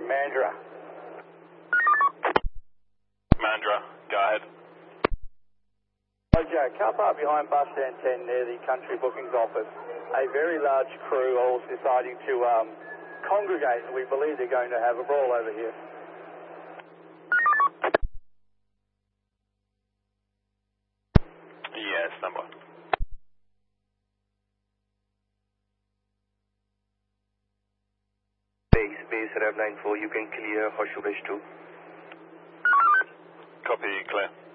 Mandurah. Mandurah, go ahead. Roger, car park behind bus stand 10 near the country bookings office. A very large crew all deciding to congregate, and we believe they're going to have a brawl over here. Yeah, stand by. Base Rev 94, you can clear Horseshoe Base 2. Copy, clear.